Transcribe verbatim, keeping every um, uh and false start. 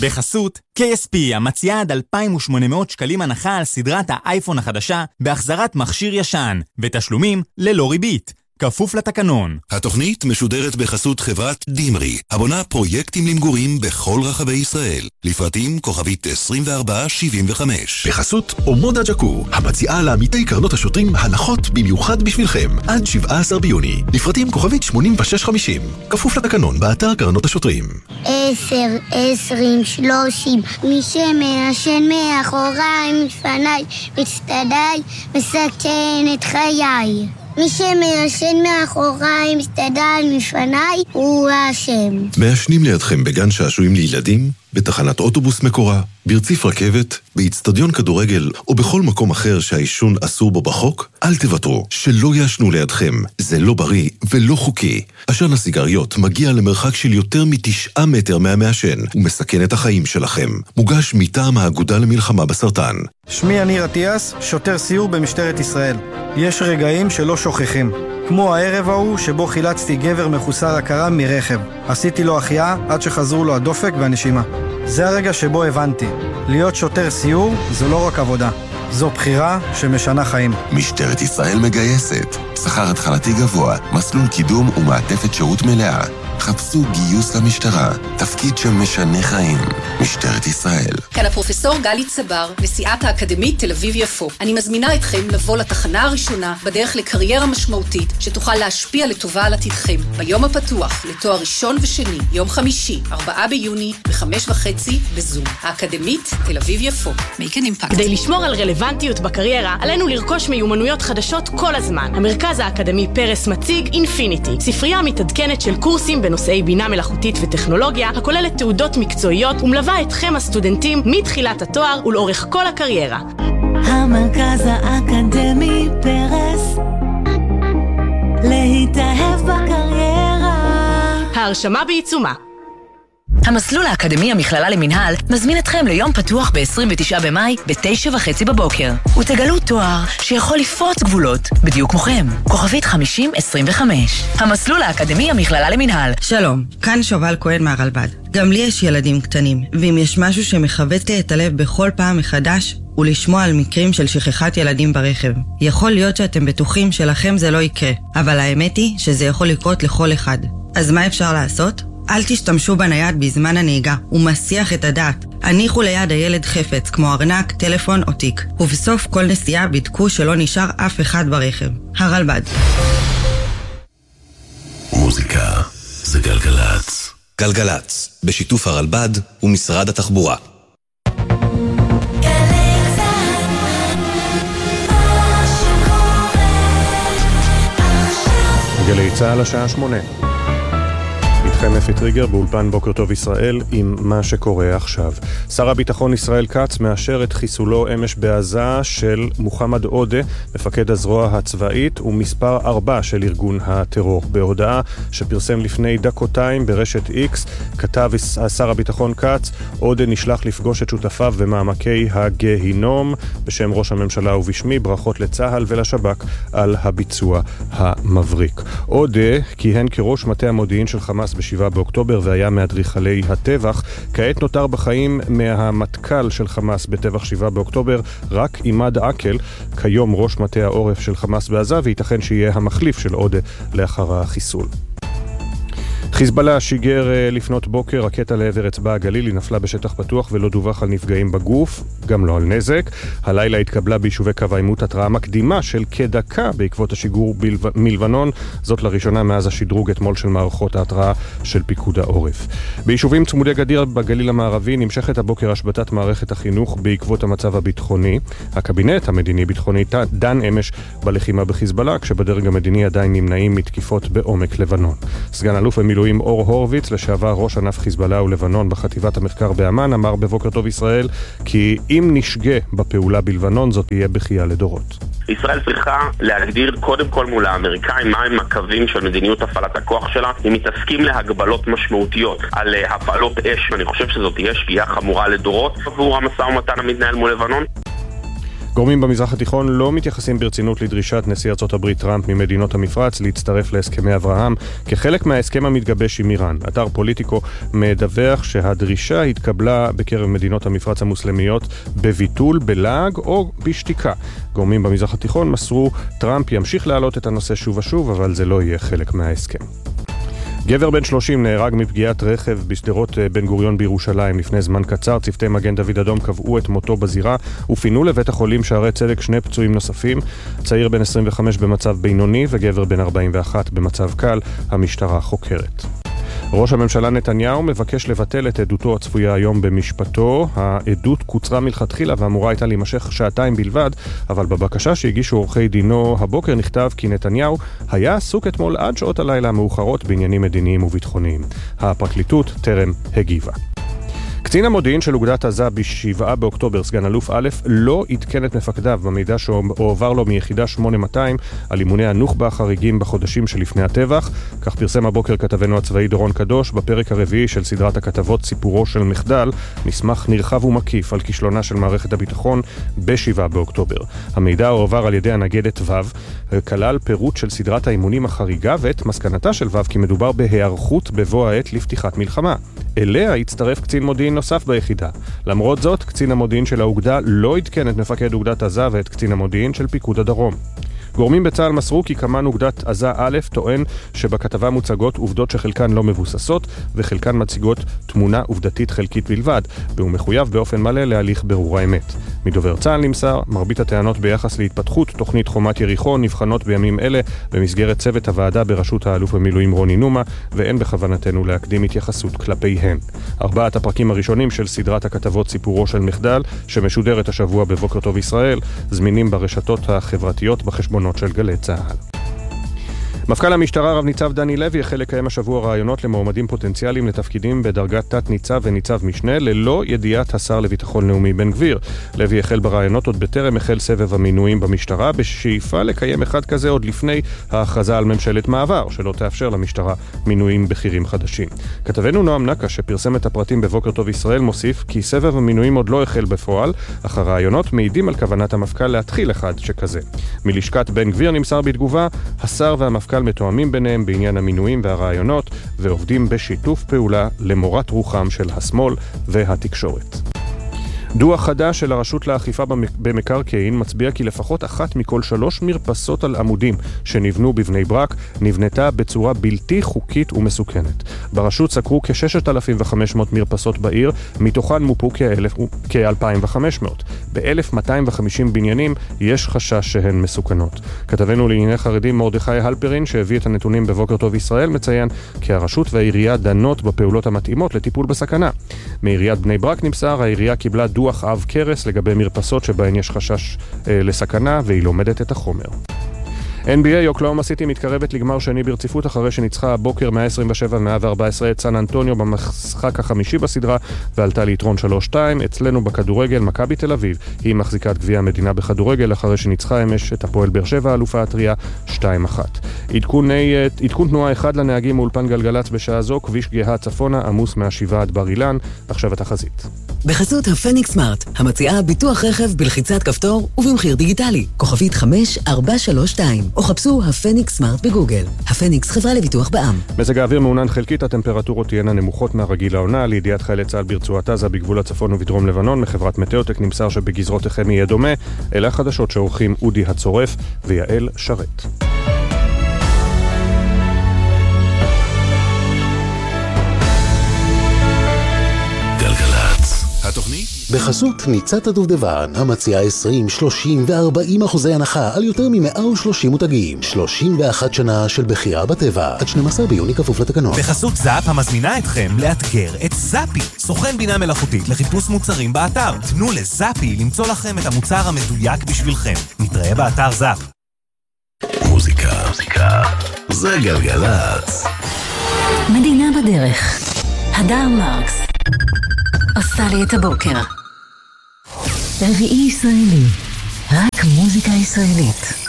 בחסות, קיי אס פי המציעה עד אלפיים ושמונה מאות שקלים הנחה על סדרת האייפון החדשה בהחזרת מכשיר ישן, ותשלומים ללא ריבית. כפוף לתקנון. התוכנית משודרת בחסות חברת דימרי, הבונה פרויקטים למגורים בכל רחבי ישראל. לפרטים כוכבית עשרים וארבע שבעים וחמש. בחסות אומודה ג'קו, המציעה לעמיתי קרנות השוטרים הנחות במיוחד בשבילכם. עד שבעה עשר ביוני. לפרטים כוכבית שמונים ושש חמישים. כפוף לתקנון באתר קרנות השוטרים. עשר, עשרים, שלושים. מי שמעשן מאחוריי, מפניי, מצטדיי, מסכן את חיי. מי שמעשן מאחוריי, מסתדל מפניי, הוא האשם. מעשנים לידכם בגן שעשועים לילדים, בתחנת אוטובוס מקורה, ברציף רכבת, באצטדיון כדורגל או בכל מקום אחר שהעישון אסור בו בחוק? אל תוותרו, שלא יעשנו לידכם. זה לא בריא ולא חוקי. עשן הסיגריות מגיע למרחק של יותר מתשעה מטר מהמעשן ומסכן את החיים שלכם. מוגש מטעם האגודה למלחמה בסרטן. שמי אני רטיאס, שוטר סיור במשטרת ישראל. יש רגעים שלא שוכחים. כמו הערב ההוא שבו חילצתי גבר מחוסר הכרה מרכב. עשיתי לו החייאה עד שחזרו לו הדופק והנשימה. זה הרגע שבו הבנתי. להיות שוטר סיור זו לא רק עבודה. זו בחירה שמשנה חיים. משטרת ישראל מגייסת. שכר התחלתי גבוה, מסלול קידום ומעטפת שירות מלאה. חפשו גיוס למשטרה, תפקיד שמשנה חיים. משטרת ישראל. כאן הפרופסור גלי צבר, נשיאת האקדמית תל אביב יפו. אני מזמינה אתכם לבוא לתחנה הראשונה בדרך לקריירה משמעותית שתוכל להשפיע לטובה על עתידכם. ביום הפתוח לתואר ראשון ושני, יום חמישי, ארבעה ביוני, בחמש וחצי, בזום. האקדמית תל אביב יפו. Make an impact. כדי לשמור על רלוונטיות בקריירה, עלינו לרכוש מיומנויות חדשות כל הזמן. המרכז האקדמי פרס מציג אינפיניטי, ספרייה מתעדכנת של קורסים בנושאי בינה מלאכותית וטכנולוגיה, הכוללת תעודות מקצועיות ומלווה אתכם הסטודנטים מתחילת התואר ולאורך כל הקריירה. המרכז האקדמי פרס, להתאהב בקריירה. ההרשמה בעיצומה. המסלול האקדמי המכללה למנהל מזמין אתכם ליום פתוח ב-עשרים ותשעה במאי ב-תשע וחצי בבוקר. ותגלו תואר שיכול לפרוץ גבולות, בדיוק כמוכם. כוכבית חמישים עשרים וחמש. המסלול האקדמי המכללה למנהל. שלום, כאן שובל כהן מהרלב"ד. גם לי יש ילדים קטנים, ואם יש משהו שמחווט לי את הלב בכל פעם מחדש, הוא לשמוע על מקרים של שכחת ילדים ברכב. יכול להיות שאתם בטוחים שלכם זה לא יקרה, אבל האמת היא שזה יכול לקרות לכל אחד. אז מה אפשר לעשות? אל תשתמשו בנייד בזמן הנהיגה, הוא מסיח את הדעת. הניחו ליד הילד חפץ, כמו ארנק, טלפון או תיק. ובסוף כל נסיעה בדקו שלא נשאר אף אחד ברכב. הרלב"ד. מוזיקה זה גלגלץ. גלגלץ, בשיתוף הרלב"ד ומשרד התחבורה. גלי צהל השעה שמונה. איתכם אפי טריגר באולפן בוקר טוב ישראל עם מה שקורה עכשיו. שר הביטחון ישראל כץ מאשר את חיסולו אמש בעזה של מוחמד עודה, מפקד הזרוע הצבאית ומספר ארבע של ארגון הטרור. בהודעה שפרסם לפני דקותיים ברשת איקס, כתב שר הביטחון כץ, עודה נשלח לפגוש את שותפיו במעמקי הגהינום. בשם ראש הממשלה ובשמי ברכות לצהל ולשב"כ על הביצוע המבריק. עודה כיהן כראש מטה המודיעין של חמאס בשבעה באוקטובר והיה מאדריכלי הטבח. כעת נותר בחיים מהמטכ"ל של חמאס בטבח שבעה באוקטובר רק עימאד עקל, כיום ראש מטה העורף של חמאס בעזה, וייתכן שיהיה המחליף של עודה לאחר החיסול. חיזבאללה שיגר לפנות בוקר רקטה לעבר אצבע הגליל, היא נפלה בשטח פתוח ולא דווח על נפגעים בגוף, גם לא על נזק. הלילה התקבלה ביישובי קו העימות התראה מקדימה של כדקה בעקבות השיגור מלבנון, זאת לראשונה מאז השדרוג אתמול של מערכות ההתראה של פיקוד העורף. ביישובים צמודי גדיר בגליל המערבי נמשכת הבוקר השבתת מערכת החינוך בעקבות המצב הביטחוני. הקבינט המדיני-ביטחוני דן אמש בלחימה בחיזבאללה, כשבדרג המדיני עדיין נמנעים מתקיפות בעומק לבנון. סגן אלוף במילואים אור הורוביץ, לשעבר ראש ענף חיזבאללה ולבנון בחטיבת המחקר באמן, אמר בבוקר טוב ישראל כי אם נשגה בפעולה בלבנון זאת תהיה בכייה לדורות. ישראל צריכה להגדיר קודם כל מול האמריקאים מהם הקווים של מדיניות הפעלת הכוח שלה. אם מתעסקים להגבלות משמעותיות על הפעלות אש, ואני חושב שזאת תהיה שגיאה חמורה לדורות עבור המשא ומתן המתנהל מול לבנון. גורמים במזרח התיכון לא מתייחסים ברצינות לדרישת נשיא ארצות הברית טראמפ ממדינות המפרץ להצטרף להסכמי אברהם כחלק מההסכם המתגבש עם איראן. אתר פוליטיקו מדווח שהדרישה התקבלה בקרב מדינות המפרץ המוסלמיות בביטול, בלעג או בשתיקה. גורמים במזרח התיכון מסרו טראמפ ימשיך להעלות את הנושא שוב ושוב, אבל זה לא יהיה חלק מההסכם. גבר בן שלושים נהרג מפגיעת רכב בשדרות בן גוריון בירושלים לפני זמן קצר. צוותי מגן דוד אדום קבעו את מותו בזירה ופינו לבית החולים שערי צדק שני פצועים נוספים, צעיר בן עשרים וחמש במצב בינוני וגבר בן ארבעים ואחת במצב קל. המשטרה חוקרת. ראש הממשלה נתניהו מבקש לבטל את עדותו הצפויה היום במשפטו. העדות קוצרה מלכתחילה ואמורה הייתה להימשך שעתיים בלבד, אבל בבקשה שהגישו עורכי דינו הבוקר נכתב כי נתניהו היה עסוק אתמול עד שעות הלילה המאוחרות בעניינים מדיניים וביטחוניים. הפרקליטות טרם הגיבה. קצין המודיעין של אוגדת עזה בשבעה באוקטובר, סגן אלוף א', לא עדכן את מפקדיו במידע שהועבר לו מיחידה שמונה מאתיים על אימוני הנוח'בה החריגים בחודשים שלפני הטבח. כך פרסם הבוקר כתבנו הצבאי דורון קדוש בפרק הרביעי של סדרת הכתבות סיפורו של מחדל, מסמך נרחב ומקיף על כישלונה של מערכת הביטחון בשבעה באוקטובר. המידע הועבר על ידי הנגדת ו' כלל פירוט של סדרת האימונים החריגה ואת מסקנתה של ו' כי מדובר בהיערכות בבוא העת לפתיחת מלחמה. אליה הצטרף קצין מודיעין נוסף ביחידה. למרות זאת, קצין המודיעין של האוגדה לא עדכן את מפקד אוגדת עזה ואת קצין המודיעין של פיקוד הדרום. גורמים בצה"ל מסרו כי כמן אוגדת עזה א' טוען שבכתבה מוצגות עובדות שחלקן לא מבוססות וחלקן מציגות תמונה עובדתית חלקית בלבד, והוא מחויב באופן מלא להליך ברור האמת. מדובר צה"ל נמסר, מרבית הטענות ביחס להתפתחות תוכנית חומת יריחו נבחנות בימים אלה במסגרת צוות הוועדה בראשות האלוף במילואים רוני נומה, ואין בכוונתנו להקדים התייחסות כלפיהן. ארבעת הפרקים הראשונים של סדרת הכתבות סיפורו של מחדל, שמשודרת השבוע בבוקר טוב ישראל, זמינים ברשתות החברתיות בחשבון של גלי צה"ל. מפכ"ל המשטרה רב ניצב דני לוי החל לקיים השבוע רעיונות למועמדים פוטנציאליים לתפקידים בדרגת תת ניצב וניצב משנה ללא ידיעת השר לביטחון לאומי בן גביר. לוי החל ברעיונות עוד בטרם החל סבב המינויים במשטרה, בשאיפה לקיים אחד כזה עוד לפני ההכרזה על ממשלת מעבר שלא תאפשר למשטרה מינויים בכירים חדשים. כתבנו נועם נקה שפרסם את הפרטים בבוקר טוב ישראל מוסיף כי סבב המינויים עוד לא החל בפועל, אך הרעיונות מעידים על כוונת המפכ"ל להתחיל אחד שכזה. מלשכת בן גביר נמסר בתגובה, השר והמפכ"ל מתואמים ביניהם בעניין המינויים והרעיונות ועובדים בשיתוף פעולה למורת רוחם של השמאל והתקשורת. דוח חדש של הרשות לאכיפה במקרקעין מצביע כי לפחות אחת מכל שלוש מרפסות על עמודים שנבנו בבני ברק נבנתה בצורה בלתי חוקית ומסוכנת. ברשות סקרו כ-ששת אלפים וחמש מאות מרפסות בעיר, מתוכן מופו כ-אלפיים וחמש מאות. ב-אלף מאתיים וחמישים בניינים יש חשש שהן מסוכנות. כתבנו לענייני חרדים מרדכי הלפרין שהביא את הנתונים בבוקר טוב ישראל מציין כי הרשות והעירייה דנות בפעולות המתאימות לטיפול בסכנה. מעיריית בני ברק נמסר, העירייה קיבלה דוח אב קרס לגבי מרפסות שבהן יש חשש אה, לסכנה והיא לומדת את החומר. אן בי איי אוקלהומה סיטי מתקרבת לגמר שני ברציפות אחרי שניצחה הבוקר מאה עשרים ושבע מאה וארבע עשרה את סן אנטוניו במשחק החמישי בסדרה ועלתה ליתרון שלוש שתיים. אצלנו בכדורגל מכבי תל אביב היא מחזיקת גביע המדינה בכדורגל אחרי שניצחה אמש את הפועל באר שבע אלופה הטריה שתיים אחת. עדכון, עדכון תנועה אחד לנהגים מאולפן גלגלץ בשעה זו, כביש גאה צפונה עמוס מהשבעה עד בר אילן. עכשיו התחזית. בחסות הפניקס סמארט, המציעה ביטוח רכב בלחיצת כפתור ובמחיר דיגיטלי. כוכבית חמש ארבע שלוש שתיים, או חפשו הפניקס סמארט בגוגל. הפניקס חברה לביטוח בע"מ. מזג האוויר מעונן חלקית, הטמפרטורות תהיינה נמוכות מהרגיל לעונה. לידיעת חיילי צה"ל ברצועת עזה בגבול הצפון ובדרום לבנון, מחברת מטאוטק נמסר שבגזרותיכם יהיה דומה. אלה החדשות שעורכים אודי הצורף ויעל שרת. התוכנית בחסות ניצת הדובדבן, המציעה עשרים, שלושים ו-ארבעים אחוזי הנחה על יותר מ-מאה ושלושים מותגים. שלושים ואחת שנה של בחירה בטבע, עד שנים עשר ביוני כפוף לתקנון. בחסות זאפ המזמינה אתכם לאתגר את זאפי, סוכן בינה מלאכותית לחיפוש מוצרים באתר. תנו לזאפי למצוא לכם את המוצר המדויק בשבילכם. נתראה באתר זאפ. מוזיקה, מוזיקה, זה גלגלצ. מדינה בדרך. הדר מרקס עושה לי את הבוקר. רביעי ישראלי, רק מוזיקה ישראלית.